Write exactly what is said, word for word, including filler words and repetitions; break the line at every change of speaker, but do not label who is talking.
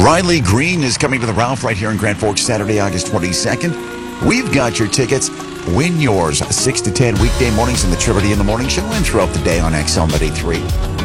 Riley Green is coming to the Ralph right here in Grand Forks Saturday, August twenty-second. We've got your tickets. Win yours six to ten weekday mornings in the Trividy in the Morning Show and throughout the day on X L ninety-three.